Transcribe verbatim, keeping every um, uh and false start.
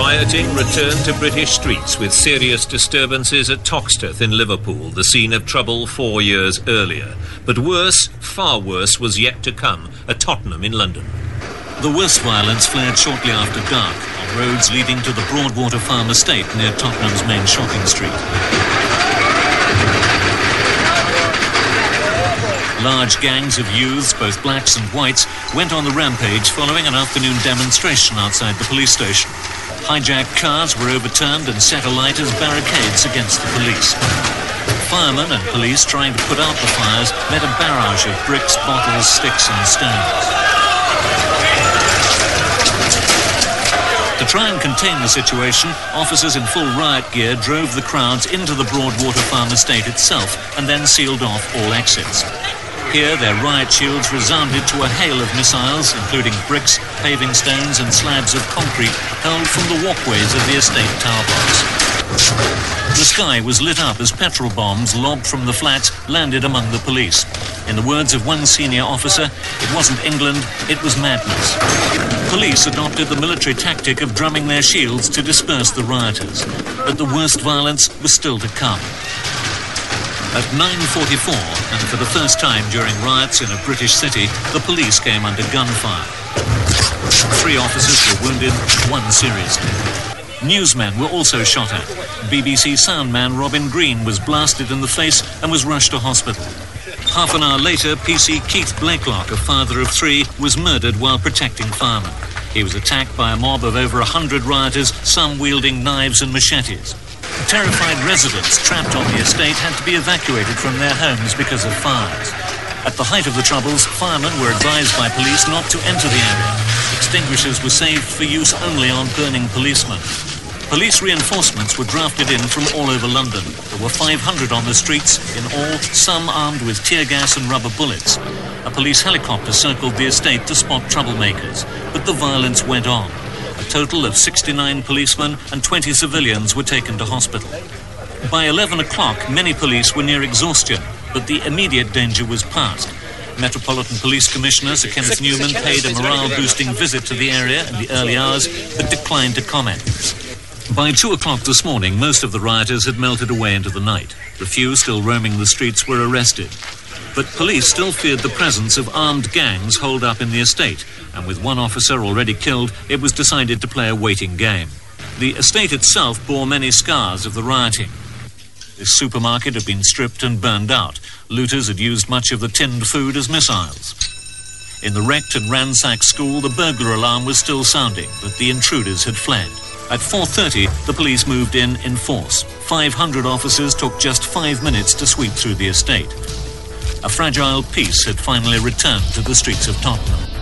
Rioting returned to British streets with serious disturbances at Toxteth in Liverpool, the scene of trouble four years earlier. But worse, far worse, was yet to come at Tottenham in London. The worst violence flared shortly after dark on roads leading to the Broadwater Farm estate near Tottenham's main shopping street. Large gangs of youths, both blacks and whites, went on the rampage following an afternoon demonstration outside the police station. Hijacked cars were overturned and set alight as barricades against the police. Firemen and police trying to put out the fires met a barrage of bricks, bottles, sticks and stones. To try and contain the situation, officers in full riot gear drove the crowds into the Broadwater Farm estate itself and then sealed off all exits. Here, their riot shields resounded to a hail of missiles, including bricks, paving stones and slabs of concrete hurled from the walkways of the estate tower blocks. The sky was lit up as petrol bombs lobbed from the flats landed among the police. In the words of one senior officer, it wasn't England, it was madness. Police adopted the military tactic of drumming their shields to disperse the rioters, but the worst violence was still to come. At nine forty-four, and for the first time during riots in a British city, the police came under gunfire. Three officers were wounded, one seriously. Newsmen were also shot at. B B C soundman Robin Green was blasted in the face and was rushed to hospital. Half an hour later, P C Keith Blakelock, a father of three, was murdered while protecting firemen. He was attacked by a mob of over a hundred rioters, some wielding knives and machetes. Terrified residents trapped on the estate had to be evacuated from their homes because of fires. At the height of the troubles, firemen were advised by police not to enter the area. Extinguishers were saved for use only on burning policemen. Police reinforcements were drafted in from all over London. There were five hundred on the streets in all, some armed with tear gas and rubber bullets. A police helicopter circled the estate to spot troublemakers, but the violence went on. A total of sixty-nine policemen and twenty civilians were taken to hospital. By eleven o'clock, many police were near exhaustion, but the immediate danger was past. Metropolitan Police Commissioner Sir Kenneth Newman paid a morale-boosting visit to the area in the early hours, but declined to comment. By two o'clock this morning, most of the rioters had melted away into the night. The few still roaming the streets were arrested. But police still feared the presence of armed gangs holed up in the estate, and with one officer already killed, it was decided to play a waiting game. The estate itself bore many scars of the rioting. This supermarket had been stripped and burned out. Looters had used much of the tinned food as missiles. In the wrecked and ransacked school, the burglar alarm was still sounding, but the intruders had fled. At four thirty, the police moved in in force. five hundred officers took just five minutes to sweep through the estate. A fragile peace had finally returned to the streets of Tottenham.